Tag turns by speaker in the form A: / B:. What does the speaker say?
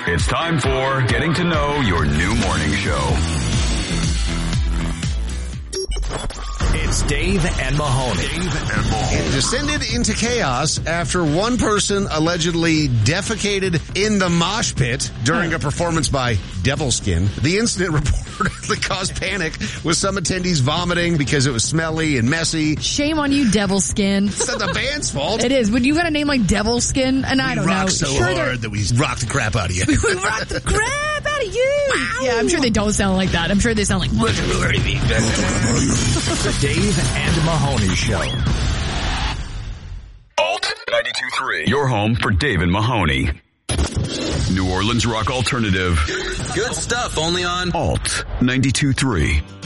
A: It's time for Getting to Know Your New Morning Show. It's Dave and Mahoney.
B: It descended into chaos after one person allegedly defecated in the mosh pit during a performance by Devilskin. The incident reportedly caused panic, with some attendees vomiting because it was smelly and messy.
C: Shame on you, Devilskin.
B: It's not the band's fault.
C: It is. When you got a name like Devilskin, and I don't know.
B: We rock so hard that we rock the crap out of you.
C: We rock the crap out of you. Wow. Yeah, I'm sure they don't sound like that. I'm sure they sound like...
A: The Dave and Mahoney Show. Alt 92.3. Your home for Dave and Mahoney. New Orleans rock alternative.
D: Good stuff, only on
A: Alt 92.3.